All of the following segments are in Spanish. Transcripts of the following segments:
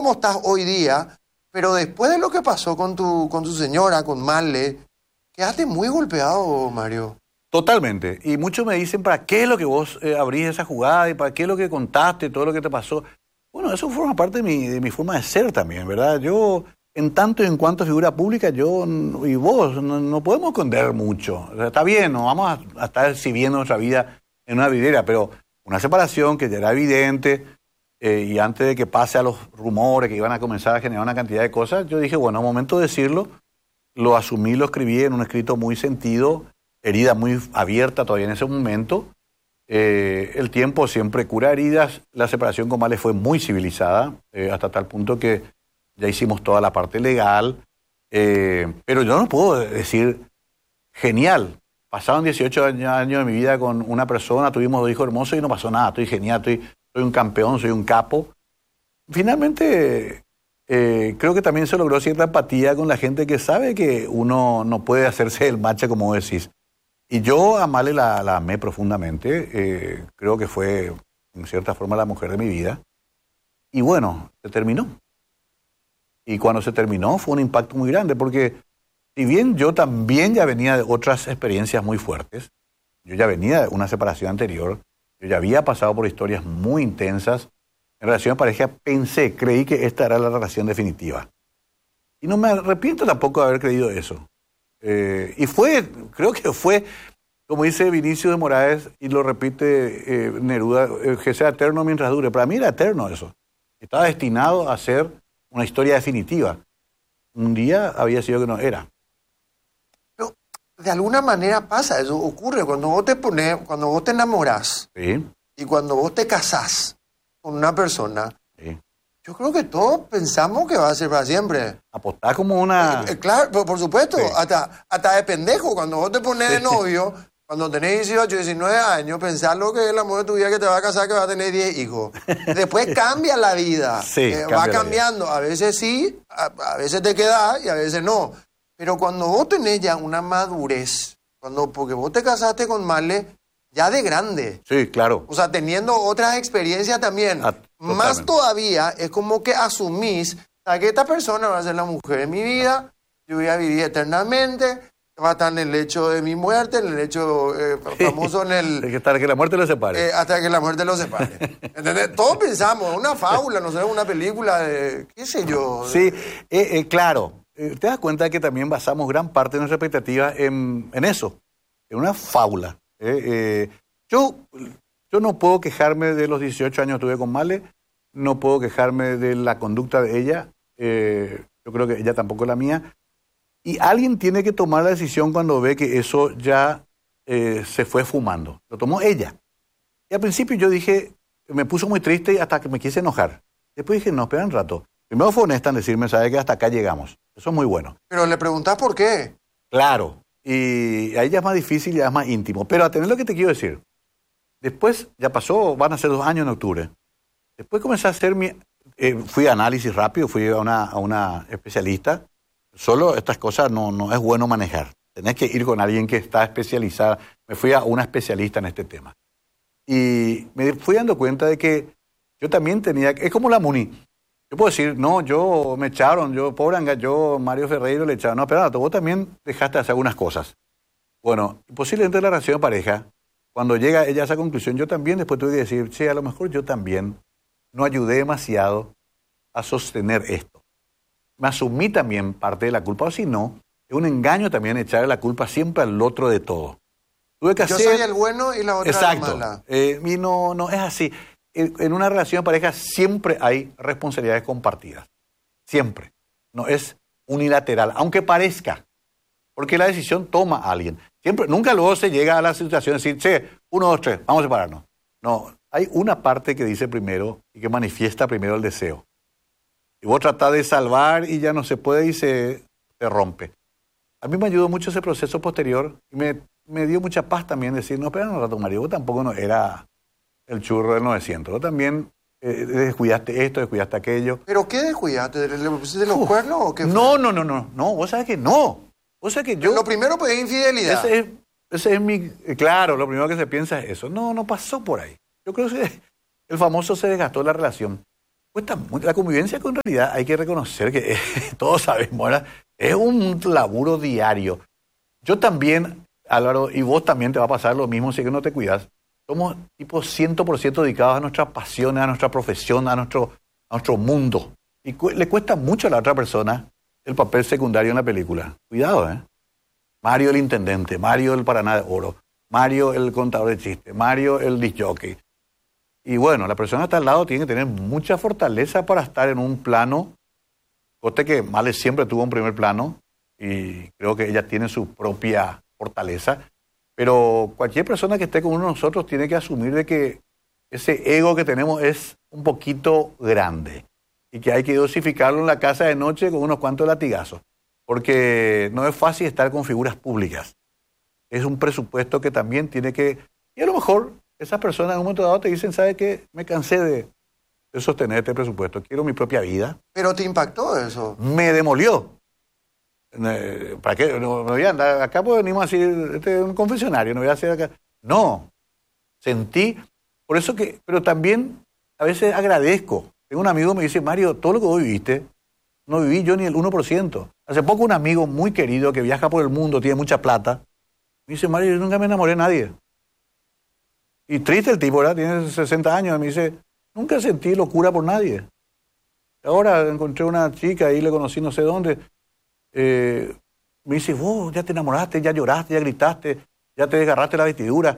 cómo estás hoy día, pero después de lo que pasó con tu señora, con Marle, quedaste muy golpeado, Mario. Totalmente. Y muchos me dicen, ¿para qué es lo que vos abrís esa jugada? ¿Y para qué es lo que contaste? Todo lo que te pasó. Bueno, eso forma parte de mi forma de ser también, ¿verdad? Yo, en tanto y en cuanto figura pública, yo y vos no podemos esconder mucho. O sea, está bien, no vamos a estar exhibiendo nuestra vida en una vidriera, pero una separación que ya era evidente, y antes de que pase a los rumores que iban a comenzar a generar una cantidad de cosas, yo dije, bueno, al momento de decirlo, lo asumí, lo escribí en un escrito muy sentido, herida muy abierta todavía en ese momento. El tiempo siempre cura heridas. La separación con Male fue muy civilizada, hasta tal punto que ya hicimos toda la parte legal. Pero yo no puedo decir, genial, pasaron 18 años de mi vida con una persona, tuvimos 2 hijos hermosos y no pasó nada, estoy genial, soy un campeón, soy un capo. Finalmente, creo que también se logró cierta empatía con la gente que sabe que uno no puede hacerse el macho como vos decís. Y yo a Male la amé profundamente, creo que fue en cierta forma la mujer de mi vida. Y bueno, se terminó. Y cuando se terminó fue un impacto muy grande, porque si bien yo también ya venía de otras experiencias muy fuertes, yo ya venía de una separación anterior, yo ya había pasado por historias muy intensas en relación a pareja, creí que esta era la relación definitiva. Y no me arrepiento tampoco de haber creído eso. Y creo que fue, como dice Vinicio de Moraes, y lo repite Neruda, que sea eterno mientras dure. Para mí era eterno eso. Estaba destinado a ser una historia definitiva. Un día había sido que no era. Pero de alguna manera pasa, eso ocurre cuando vos cuando vos te enamorás, Sí. y cuando vos te casás con una persona. Sí. Yo creo que todos pensamos que va a ser para siempre. Apostás como una... Claro, por supuesto, Sí. hasta de pendejo. Cuando vos te pones de novio, cuando tenés 18, 19 años, pensás lo que es el amor de tu vida, que te va a casar, que va a tener 10 hijos. Después cambia la vida. Sí, Va cambiando. A veces sí, a veces te quedás y a veces no. Pero cuando vos tenés ya una madurez, porque vos te casaste con Marle ya de grande. Sí, claro. O sea, teniendo otras experiencias también. Más todavía es como que asumís, ¿sabes? Que esta persona va a ser la mujer de mi vida, yo voy a vivir eternamente, va a estar en el lecho de mi muerte, en el lecho famoso en el... Hasta que la muerte lo separe. hasta que la muerte los separe. ¿Entendés? Todos pensamos, una fábula, no sé, una película de, qué sé yo. Sí, claro. Te das cuenta que también basamos gran parte de nuestra expectativa en eso, en una fábula. Yo no puedo quejarme de los 18 años que tuve con Male, no puedo quejarme de la conducta de ella, yo creo que ella tampoco es la mía, y alguien tiene que tomar la decisión cuando ve que eso ya se fue fumando. Lo tomó ella. Y al principio yo dije, me puso muy triste hasta que me quise enojar. Después dije, no, espera un rato. Primero fue honesta en decirme, sabe que hasta acá llegamos. Eso es muy bueno. Pero le preguntás por qué. Claro. Y ahí ya es más difícil, ya es más íntimo. Pero atender lo que te quiero decir. Después, ya pasó, van a ser 2 años en octubre. Después comencé a hacer fui a análisis rápido, fui a una especialista. Solo estas cosas no es bueno manejar. Tenés que ir con alguien que está especializada. Me fui a una especialista en este tema. Y me fui dando cuenta de que yo también es como la MUNI. Yo puedo decir, no, yo me echaron, Mario Ferreiro le echaron. No, pero vos también dejaste de hacer algunas cosas. Bueno, posiblemente la relación de pareja, cuando llega ella a esa conclusión, yo también después tuve que decir, sí, a lo mejor yo también no ayudé demasiado a sostener esto. Me asumí también parte de la culpa, o si no, es un engaño también echarle la culpa siempre al otro de todo. Tuve que yo soy el bueno y la otra la mala. Y no es así. En una relación de pareja siempre hay responsabilidades compartidas. Siempre. No es unilateral, aunque parezca. Porque la decisión toma a alguien. Nunca luego se llega a la situación de decir, che, 1, 2, 3, vamos a separarnos. No, hay una parte que dice primero y que manifiesta primero el deseo. Y vos tratás de salvar y ya no se puede y se rompe. A mí me ayudó mucho ese proceso posterior y me dio mucha paz también decir, no, espera un rato, Mario, vos tampoco no era el churro del 900. Vos también descuidaste esto, descuidaste aquello. ¿Pero qué descuidaste? ¿Le pusiste los cuernos o qué fue? No, vos sabés que no. Vos sabés que yo... Lo primero pues es infidelidad. Ese es mi... Claro, lo primero que se piensa es eso. No pasó por ahí. Yo creo que el famoso se desgastó la relación. cuesta mucho. La convivencia con realidad hay que reconocer que todos sabemos, ¿verdad? Es un laburo diario. Yo también, Álvaro, y vos también te va a pasar lo mismo si que no te cuidas. Somos tipo 100% dedicados a nuestras pasiones, a nuestra profesión, a nuestro mundo. Y le cuesta mucho a la otra persona el papel secundario en la película. Cuidado, ¿eh? Mario el intendente, Mario el Paraná de Oro, Mario el contador de chistes, Mario el disc jockey. Y bueno, la persona que está al lado tiene que tener mucha fortaleza para estar en un plano. Coste que Male siempre tuvo un primer plano y creo que ella tiene su propia fortaleza. Pero cualquier persona que esté con uno de nosotros tiene que asumir de que ese ego que tenemos es un poquito grande y que hay que dosificarlo en la casa de noche con unos cuantos latigazos. Porque no es fácil estar con figuras públicas. Es un presupuesto que también tiene que... Y a lo mejor esas personas en un momento dado te dicen, ¿sabe qué? Me cansé de sostener este presupuesto. Quiero mi propia vida. ¿Pero te impactó eso? Me demolió. ¿Para qué? No voy a andar acá porque venimos a decir, este es un confesionario, no voy a hacer acá. No. Sentí... Por eso que... Pero también a veces agradezco. Tengo un amigo que me dice, Mario, todo lo que vos viviste, no viví yo ni el 1%. Hace poco un amigo muy querido que viaja por el mundo, tiene mucha plata, me dice, Mario, yo nunca me enamoré de nadie. Y triste el tipo, ¿verdad? Tiene 60 años, me dice, nunca sentí locura por nadie. Ahora encontré una chica y le conocí no sé dónde. Me dice, vos ya te enamoraste, ya lloraste, ya gritaste, ya te desgarraste la vestidura.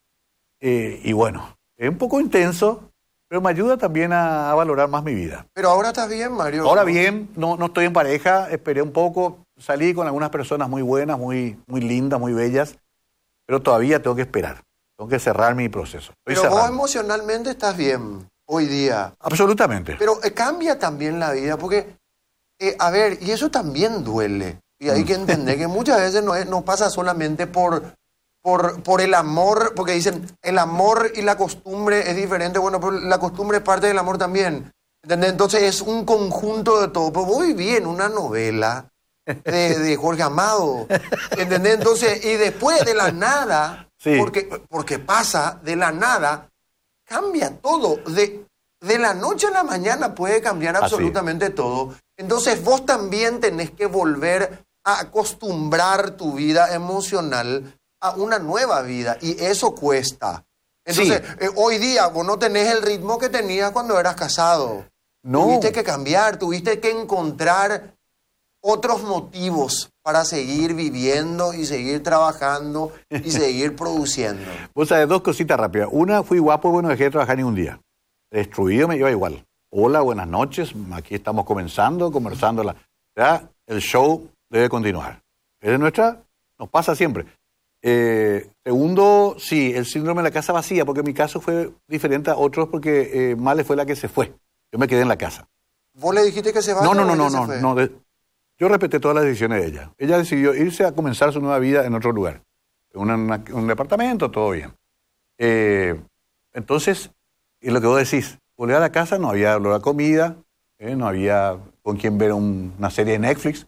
Y bueno, es un poco intenso, pero me ayuda también a valorar más mi vida. Pero ahora estás bien, Mario. Ahora bien, no estoy en pareja, esperé un poco, salí con algunas personas muy buenas, muy lindas, muy bellas, pero todavía tengo que esperar, tengo que cerrar mi proceso. Pero vos emocionalmente estás bien hoy día. Absolutamente. Pero cambia también la vida, porque, a ver, y eso también duele. Y hay que entender que muchas veces no pasa solamente por el amor, porque dicen, el amor y la costumbre es diferente. Bueno, pero la costumbre es parte del amor también. ¿Entendés? Entonces es un conjunto de todo. Pero vos viví en una novela de Jorge Amado. ¿Entendés? Entonces, y después de la nada, sí. porque pasa de la nada, cambia todo. De la noche a la mañana puede cambiar absolutamente todo. Entonces vos también tenés que volver a acostumbrar tu vida emocional a una nueva vida, y eso cuesta. Entonces, hoy día vos no tenés el ritmo que tenías cuando eras casado. No. Tuviste que cambiar, tuviste que encontrar otros motivos para seguir viviendo y seguir trabajando y seguir produciendo. Vos sabés, dos cositas rápidas. Una, fui guapo, bueno, dejé de trabajar ni un día. Destruido me iba igual. Hola, buenas noches, aquí estamos comenzando, conversando. Ya, el show debe continuar. Es nos pasa siempre. Segundo, sí, el síndrome de la casa vacía, porque mi caso fue diferente a otros porque Male fue la que se fue. Yo me quedé en la casa. ¿Vos le dijiste que se vaya? No. Yo respeté todas las decisiones de ella. Ella decidió irse a comenzar su nueva vida en otro lugar. En un departamento, todo bien. Entonces, y lo que vos decís, volver a la casa, no había olor a comida, no había con quién ver una serie de Netflix.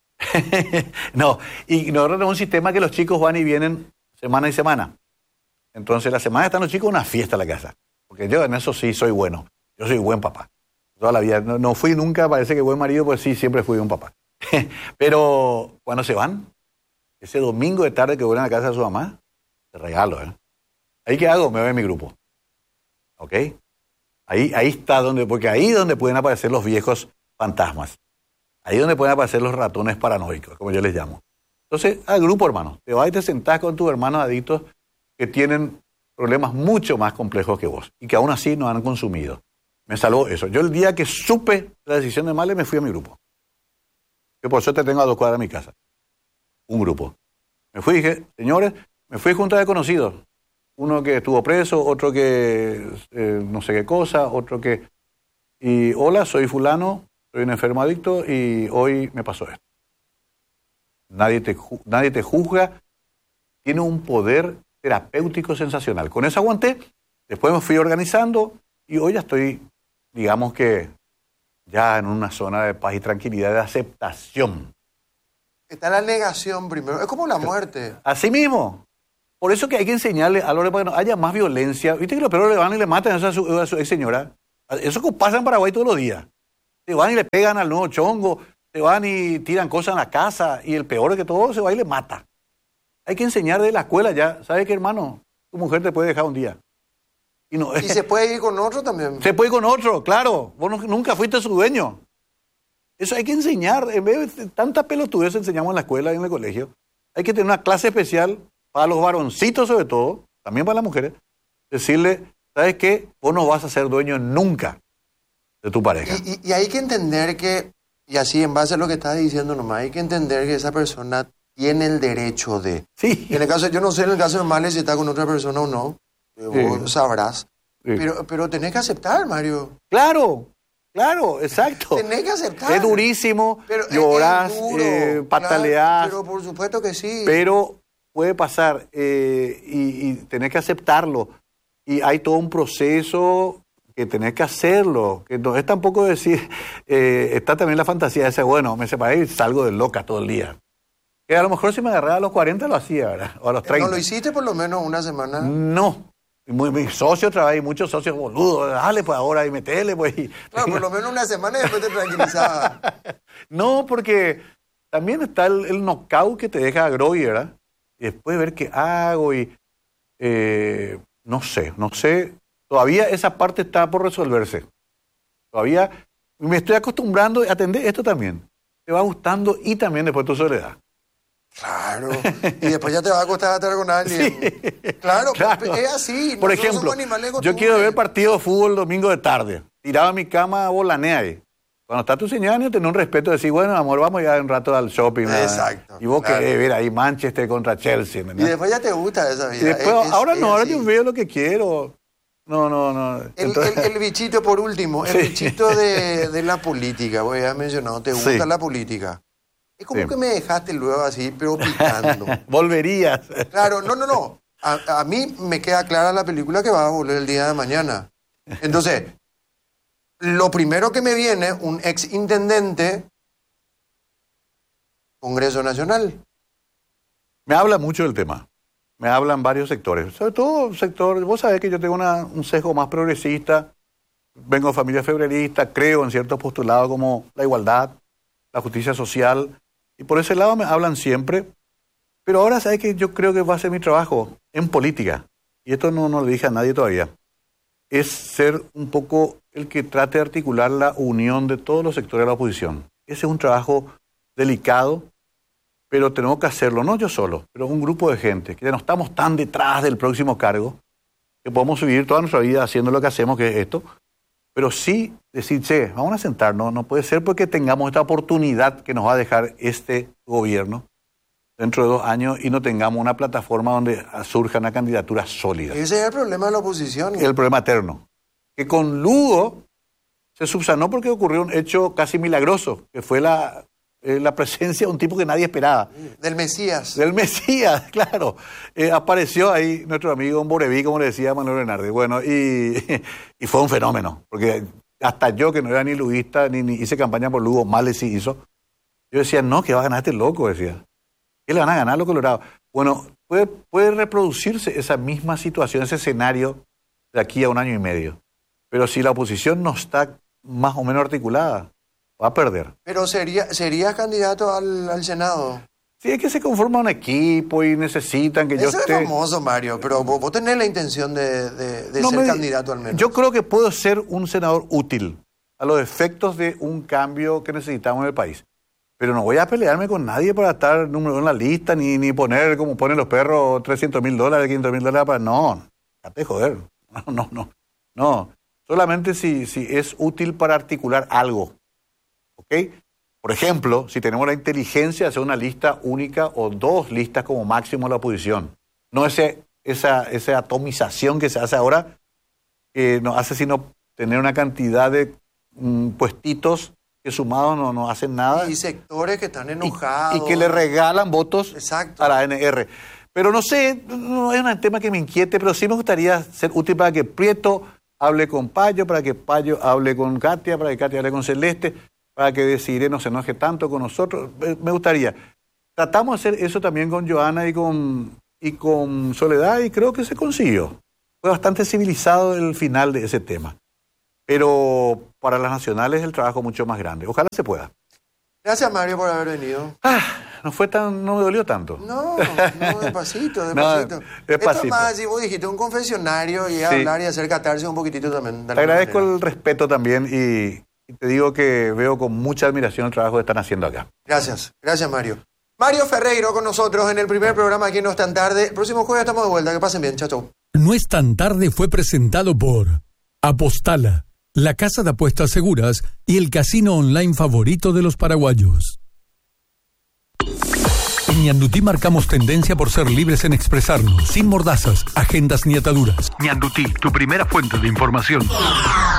No, y nosotros tenemos un sistema que los chicos van y vienen semana y semana. Entonces la semana están los chicos una fiesta en la casa. Porque yo en eso sí soy bueno. Yo soy buen papá. Toda la vida. No fui nunca, parece que buen marido, pues sí, siempre fui un papá. Pero cuando se van, ese domingo de tarde que vuelven a casa de su mamá, te regalo, ¿eh? ¿Ahí qué hago? Me voy a mi grupo. ¿Ok? Ahí está porque ahí es donde pueden aparecer los viejos fantasmas. Ahí es donde pueden aparecer los ratones paranoicos, como yo les llamo. Entonces, al grupo, hermano. Te vas y te sentás con tus hermanos adictos que tienen problemas mucho más complejos que vos y que aún así no han consumido. Me salvó eso. Yo el día que supe la decisión de Male, me fui a mi grupo. Que por suerte tengo a 2 cuadras de mi casa. Un grupo. Me fui y dije, señores, me fui junto a desconocidos. Uno que estuvo preso, otro que no sé qué cosa, otro que... Y hola, soy fulano, soy un enfermo adicto y hoy me pasó esto. Nadie te juzga. Tiene un poder terapéutico sensacional. Con eso aguanté. Después me fui organizando y hoy ya estoy, digamos que, ya en una zona de paz y tranquilidad, de aceptación. Está la negación primero. Es como la muerte. Así mismo. Por eso que hay que enseñarle a Lore para que no haya más violencia. ¿Viste que los perros le van y le matan a su ex señora? Eso pasa en Paraguay todos los días. Se van y le pegan al nuevo chongo, se van y tiran cosas en la casa, y el peor de que todo, se va y le mata. Hay que enseñar de la escuela ya. ¿Sabes qué, hermano? Tu mujer te puede dejar un día. Y se puede ir con otro también. Se puede ir con otro, claro. Vos nunca fuiste su dueño. Eso hay que enseñar. En vez de tanta pelotudez enseñamos en la escuela y en el colegio, hay que tener una clase especial para los varoncitos sobre todo, también para las mujeres, decirle, ¿sabes qué? Vos no vas a ser dueño nunca de tu pareja. Y hay que entender que, y así en base a lo que estás diciendo nomás, hay que entender que esa persona tiene el derecho de... Sí. En el caso, yo no sé en el caso normal si está con otra persona o no, vos sabrás, Sí. pero tenés que aceptar, Mario. Claro, exacto. Tenés que aceptar. Es durísimo, Pero llorás, es duro, pataleás. Claro, pero por supuesto que sí. Pero puede pasar y tenés que aceptarlo. Y hay todo un proceso que tenés que hacerlo. Que no es tampoco decir, está también la fantasía de ese, bueno, me separé y salgo de loca todo el día. Que a lo mejor si me agarraba a los 40 lo hacía, ¿verdad? O a los 30. ¿No lo hiciste por lo menos una semana? No. Mis socios trabajan, muchos socios boludos, dale pues ahora y metele pues. Claro, por lo menos una semana y después te tranquilizaba. No, porque también está el knockout que te deja groggy, ¿verdad? Y después ver qué hago y no sé. Todavía esa parte está por resolverse. Todavía me estoy acostumbrando a atender esto también. Te va gustando y también después tu soledad. Claro, y después ya te va a costar estar con alguien. Sí. Claro, es así. Por ejemplo, yo quiero ver partido de fútbol domingo de tarde. Tirado en mi cama, bolanea ahí. Cuando está tu señora, tener un respeto de decir, bueno, amor, vamos ya un rato al shopping. Exacto. Y vos querés ver ahí Manchester contra Chelsea. ¿verdad? Y después ya te gusta esa vida. Y después, ahora yo veo lo que quiero. No. El bichito por último, el bichito de la política. Vos ya has mencionado, ¿te gusta la política? Es como que me dejaste luego así, pero picando. Volverías. Claro, no. A mí me queda clara la película que va a volver el día de mañana. Entonces, lo primero que me viene, un ex intendente, Congreso Nacional. Me habla mucho del tema. Me hablan varios sectores. Sobre todo sector, vos sabés que yo tengo un sesgo más progresista. Vengo de familia febrerista, creo en ciertos postulados como la igualdad, la justicia social. Y por ese lado me hablan siempre. Pero ahora sabes que yo creo que va a ser mi trabajo en política. Y esto no lo dije a nadie todavía. Es ser un poco el que trate de articular la unión de todos los sectores de la oposición. Ese es un trabajo delicado, pero tenemos que hacerlo, no yo solo, pero un grupo de gente, que ya no estamos tan detrás del próximo cargo, que podemos vivir toda nuestra vida haciendo lo que hacemos, que es esto, pero sí decir, che, vamos a sentarnos, no puede ser porque tengamos esta oportunidad que nos va a dejar este gobierno dentro de 2 años y no tengamos una plataforma donde surja una candidatura sólida. Ese es el problema de la oposición. El problema eterno. Que con Lugo se subsanó porque ocurrió un hecho casi milagroso, que fue la presencia de un tipo que nadie esperaba. Del Mesías. Del Mesías, claro. Apareció ahí nuestro amigo Boreví, como le decía Manuel Bernardi. Bueno, y fue un fenómeno, porque hasta yo, que no era ni luguista, ni hice campaña por Lugo, mal sí hizo. Yo decía, no, que va a ganar este loco, decía. ¿Qué le van a ganar los colorados? Bueno, puede reproducirse esa misma situación, ese escenario de aquí a 1 año y medio. Pero si la oposición no está más o menos articulada, va a perder. Pero sería candidato al Senado. Sí, es que se conforma un equipo y necesitan que yo esté... Eso es famoso, Mario, pero vos tenés la intención de ser candidato al menos. Yo creo que puedo ser un senador útil a los efectos de un cambio que necesitamos en el país. Pero no voy a pelearme con nadie para estar número 1 en la lista, ni poner, como ponen los perros, $300,000, $500,000 para... No, déjate joder. No. Solamente si es útil para articular algo. ¿Ok? Por ejemplo, si tenemos la inteligencia de hacer una lista única o 2 listas como máximo de la oposición. No esa atomización que se hace ahora, que nos hace sino tener una cantidad de puestitos que sumados no hacen nada. Y sectores que están enojados. Y que le regalan votos Exacto. a la ANR. Pero no sé, no es un tema que me inquiete, pero sí me gustaría ser útil para que Prieto hable con Payo, para que Payo hable con Katia, para que Katia hable con Celeste, para que Desiree no se enoje tanto con nosotros. Me gustaría. Tratamos de hacer eso también con Joana y con Soledad y creo que se consiguió. Fue bastante civilizado el final de ese tema. pero para las nacionales el trabajo es mucho más grande. Ojalá se pueda. Gracias, Mario, por haber venido. No me dolió tanto. No, despacito. Despacito. Esto es más, si vos dijiste un confesionario y hablar y hacer catarse un poquitito también. Te agradezco el respeto también y te digo que veo con mucha admiración el trabajo que están haciendo acá. Gracias, Mario. Mario Ferreiro con nosotros en el primer programa aquí en No es tan tarde. El próximo jueves estamos de vuelta. Que pasen bien, chao. No es tan tarde fue presentado por Apostala, la casa de apuestas seguras y el casino online favorito de los paraguayos. En Ñandutí marcamos tendencia por ser libres en expresarnos, sin mordazas, agendas ni ataduras. Ñandutí, tu primera fuente de información.